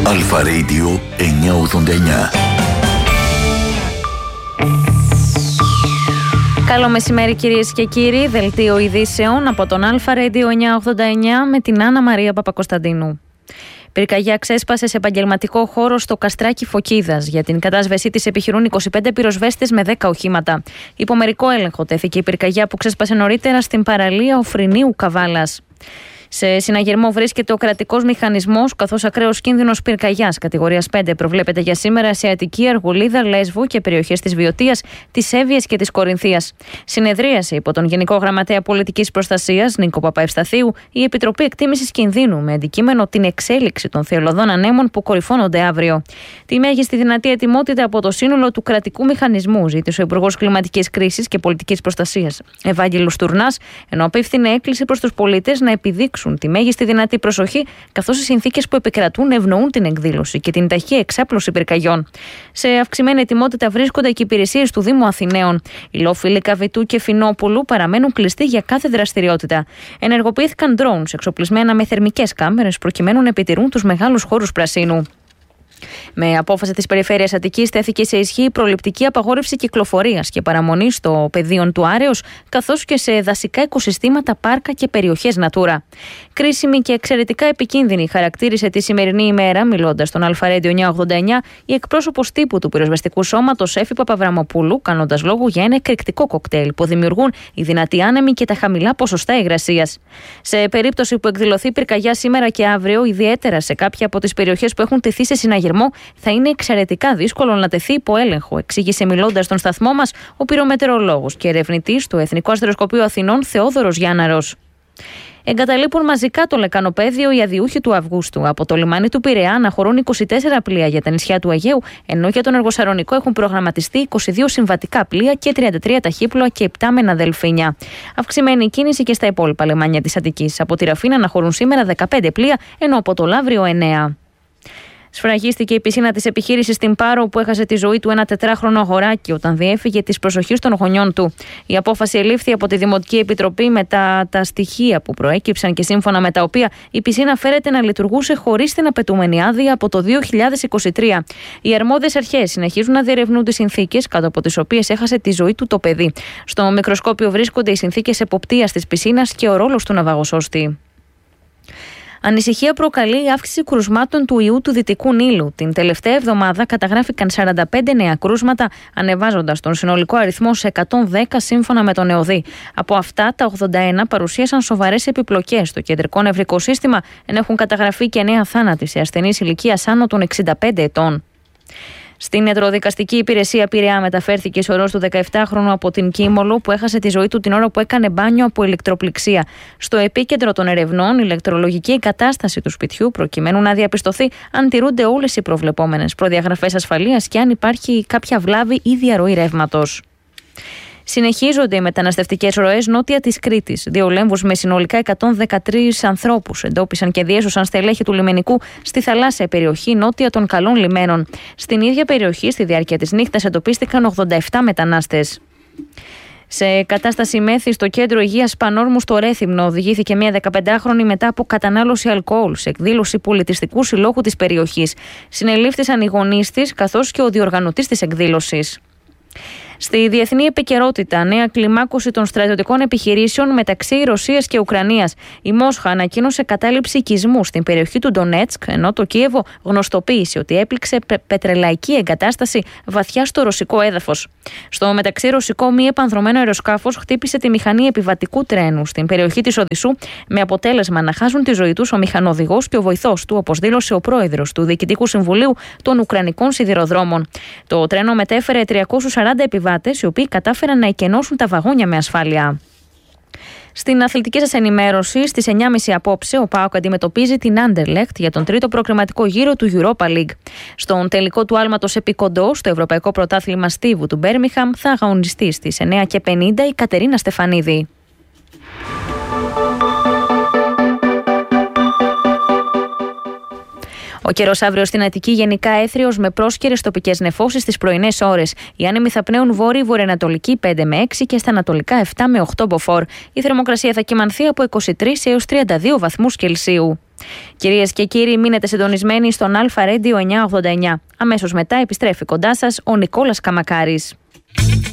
Αλφα Radio 989. Καλό μεσημέρι κυρίες και κύριοι, δελτίο ειδήσεων από τον Αλφα Radio 989 με την Άννα Μαρία Παπακοσταντίνου. Πυρκαγιά ξέσπασε σε επαγγελματικό χώρο στο Καστράκι Φωκίδας. Για την κατάσβεσή της επιχειρούν 25 πυροσβέστες με 10 οχήματα. Υπό μερικό έλεγχο τέθηκε η πυρκαγιά που ξέσπασε νωρίτερα στην παραλία Οφρινίου Καβάλας. Σε συναγερμό βρίσκεται ο κρατικός μηχανισμός, καθώς ακραίος κίνδυνος πυρκαγιάς κατηγορίας 5 προβλέπεται για σήμερα σε Αττική, Αργολίδα, Λέσβο και περιοχές της Βιωτίας, της Εύβοιας και της Κορινθίας. Συνεδρίασε υπό τον Γενικό Γραμματέα Πολιτικής Προστασίας, Νίκο Παπαευσταθίου, η Επιτροπή Εκτίμησης Κινδύνου με αντικείμενο την εξέλιξη των θειολωδών ανέμων που κορυφώνονται αύριο. Τη μέγιστη δυνατή ετοιμότητα από το σύνολο του κρατικού μηχανισμού ζήτησε ο Υπουργός Κλιματικής Κρίσης και Πολιτικής Προστασίας, Ευάγγελος Τουρνάς, ενώ απίφθινε έκκληση προς τους πολίτες να επιδείξουν τη μέγιστη δυνατή προσοχή, καθώς οι συνθήκες που επικρατούν ευνοούν την εκδήλωση και την ταχεία εξάπλωση πυρκαγιών. Σε αυξημένη ετοιμότητα βρίσκονται και οι υπηρεσίες του Δήμου Αθηναίων. Οι λόφιλοι Καβιτού και Φινόπουλου παραμένουν κλειστοί για κάθε δραστηριότητα. Ενεργοποιήθηκαν drones εξοπλισμένα με θερμικές κάμερες προκειμένου να επιτηρούν τους μεγάλους χώρους πρασίνου. Με απόφαση της Περιφέρειας Αττικής τέθηκε σε ισχύ η προληπτική απαγόρευση κυκλοφορίας και παραμονής στο πεδίο του Άρεως, καθώς και σε δασικά οικοσυστήματα, πάρκα και περιοχές Natura. Κρίσιμη και εξαιρετικά επικίνδυνη χαρακτήρισε τη σημερινή ημέρα, μιλώντας στον Αλφα Radio 989, η εκπρόσωπος τύπου του πυροσβεστικού σώματος Έφη Παπαβραμοπούλου, κάνοντας λόγο για ένα εκρηκτικό κοκτέιλ που δημιουργούν οι δυνατοί άνεμοι και τα χαμηλά ποσοστά υγρασίας. Σε περίπτωση που εκδηλωθεί πυρκαγιά σήμερα και αύριο, ιδιαίτερα σε κάποια από τις περιοχές που έχουν τεθεί σε συναγερμό, θα είναι εξαιρετικά δύσκολο να τεθεί υπό έλεγχο, εξήγησε μιλώντας στον σταθμό μας ο πυρομετεωρολόγος και ερευνητής του Εθνικού Αστεροσκοπείου Αθηνών Θεόδωρος Γιάνναρος. Εγκαταλείπουν μαζικά το λεκανοπέδιο οι αδιούχοι του Αυγούστου. Από το λιμάνι του Πειραιά αναχωρούν 24 πλοία για τα νησιά του Αιγαίου, ενώ για τον Αργοσαρονικό έχουν προγραμματιστεί 22 συμβατικά πλοία και 33 ταχύπλοα και 7 μένα δελφίνια. Αυξημένη κίνηση και στα υπόλοιπα λιμάνια της Αττικής. Από τη Ραφίνα αναχωρούν σήμερα 15 πλοία, ενώ από το Λαύριο 9. Σφραγίστηκε η πισίνα της επιχείρησης στην Πάρο, που έχασε τη ζωή του ένα 4χρονο αγοράκι όταν διέφυγε της προσοχής των γονιών του. Η απόφαση ελήφθη από τη Δημοτική Επιτροπή μετά τα στοιχεία που προέκυψαν και σύμφωνα με τα οποία η πισίνα φέρεται να λειτουργούσε χωρίς την απαιτούμενη άδεια από το 2023. Οι αρμόδιες αρχές συνεχίζουν να διερευνούν τις συνθήκες κάτω από τις οποίες έχασε τη ζωή του το παιδί. Στο μικροσκόπιο βρίσκονται οι συνθήκες εποπτείας της πισίνας και ο ρόλος του ναυαγοσώστη. Ανησυχία προκαλεί η αύξηση κρουσμάτων του ιού του Δυτικού Νείλου. Την τελευταία εβδομάδα καταγράφηκαν 45 νέα κρούσματα, ανεβάζοντας τον συνολικό αριθμό σε 110 σύμφωνα με τον ΕΟΔΗ. Από αυτά, τα 81 παρουσίασαν σοβαρές επιπλοκές στο κεντρικό νευρικό σύστημα, ενώ έχουν καταγραφεί και 9 θάνατοι σε ασθενείς ηλικίας άνω των 65 ετών. Στην ιατροδικαστική υπηρεσία Πειραιά μεταφέρθηκε η σωρός του 17χρονου από την Κίμολο, που έχασε τη ζωή του την ώρα που έκανε μπάνιο από ηλεκτροπληξία. Στο επίκεντρο των ερευνών, η ηλεκτρολογική εγκατάσταση του σπιτιού, προκειμένου να διαπιστωθεί αν τηρούνται όλες οι προβλεπόμενες προδιαγραφές ασφαλείας και αν υπάρχει κάποια βλάβη ή διαρροή ρεύματος. Συνεχίζονται οι μεταναστευτικές ροές νότια της Κρήτης. 2 λέμβους με συνολικά 113 ανθρώπους εντόπισαν και διέσωσαν στελέχη του λιμενικού στη θαλάσσια περιοχή νότια των Καλών Λιμένων. Στην ίδια περιοχή, στη διάρκεια της νύχτας, εντοπίστηκαν 87 μετανάστες. Σε κατάσταση μέθη στο κέντρο υγείας Πανόρμου στο Ρέθυμνο οδηγήθηκε μια 15χρονη μετά από κατανάλωση αλκοόλ σε εκδήλωση πολιτιστικού συλλόγου της περιοχής. Συνελήφθησαν οι γονείς της καθώς και ο διοργανωτής της εκδήλωσης. Στη διεθνή επικαιρότητα, νέα κλιμάκωση των στρατιωτικών επιχειρήσεων μεταξύ Ρωσίας και Ουκρανίας. Η Μόσχα ανακοίνωσε κατάληψη οικισμού στην περιοχή του Ντονέτσκ, ενώ το Κίεβο γνωστοποίησε ότι έπληξε πετρελαϊκή εγκατάσταση βαθιά στο ρωσικό έδαφος. Στο μεταξύ, ρωσικό μη επανδρωμένο αεροσκάφος χτύπησε τη μηχανή επιβατικού τρένου στην περιοχή της Οδυσσού, με αποτέλεσμα να χάσουν τη ζωή τους ο μηχανοδηγός και ο βοηθός του, όπως δήλωσε ο πρόεδρος του Διοικητικού Συμβουλίου των Ουκρανικών Σιδηροδρόμων. Το τρένο μετέφερε 340 επιβάτες, οι οποίοι κατάφεραν να εκενώσουν τα βαγόνια με ασφάλεια. Στην αθλητική σας ενημέρωση, στις 9.30 απόψε, ο ΠΑΟΚ αντιμετωπίζει την Άντερλεχτ για τον τρίτο προκριματικό γύρο του Europa League. Στον τελικό του άλματος επί κοντό, στο Ευρωπαϊκό Πρωτάθλημα Στίβου του Μπέρμιχαμ, θα αγωνιστεί στις 9.50 η Κατερίνα Στεφανίδη. Ο καιρός αύριο στην Αττική γενικά έθριος με πρόσκαιρες τοπικές νεφώσεις τις πρωινές ώρες. Οι άνεμοι θα πνέουν βόρειο-βορειοανατολική 5 με 6 και στα ανατολικά 7 με 8 μποφόρ. Η θερμοκρασία θα κυμανθεί από 23 έως 32 βαθμούς Κελσίου. Κυρίες και κύριοι, μείνετε συντονισμένοι στον Αλφα Radio 989. Αμέσως μετά επιστρέφει κοντά σας ο Νικόλας Καμακάρης.